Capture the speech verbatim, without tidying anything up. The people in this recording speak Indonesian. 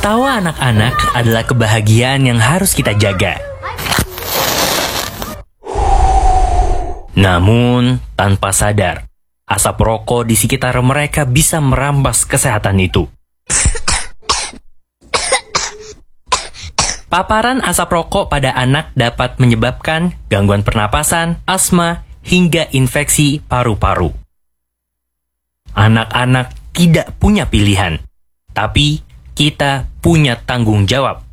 Tawa anak-anak adalah kebahagiaan yang harus kita jaga. Namun, tanpa sadar, asap rokok di sekitar mereka bisa merampas kesehatan itu. Paparan asap rokok pada anak dapat menyebabkan gangguan pernapasan, asma, hingga infeksi paru-paru. Anak-anak tidak punya pilihan, tapi kita punya tanggung jawab